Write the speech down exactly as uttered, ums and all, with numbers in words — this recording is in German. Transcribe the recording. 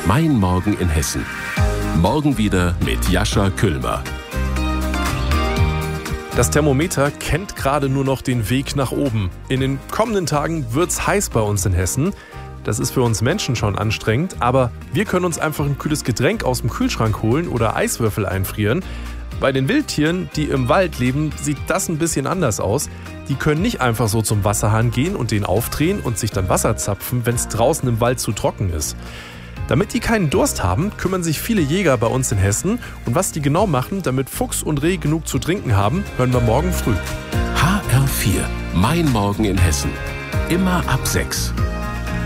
Mein Morgen in Hessen. Morgen wieder mit Jascha Küllmer. Das Thermometer kennt gerade nur noch den Weg nach oben. In den kommenden Tagen wird's heiß bei uns in Hessen. Das ist für uns Menschen schon anstrengend, aber wir können uns einfach ein kühles Getränk aus dem Kühlschrank holen oder Eiswürfel einfrieren. Bei den Wildtieren, die im Wald leben, sieht das ein bisschen anders aus. Die können nicht einfach so zum Wasserhahn gehen und den aufdrehen und sich dann Wasser zapfen, wenn es draußen im Wald zu trocken ist. Damit die keinen Durst haben, kümmern sich viele Jäger bei uns in Hessen. Und was die genau machen, damit Fuchs und Reh genug zu trinken haben, hören wir morgen früh. H R vier. Mein Morgen in Hessen. Immer ab sechs.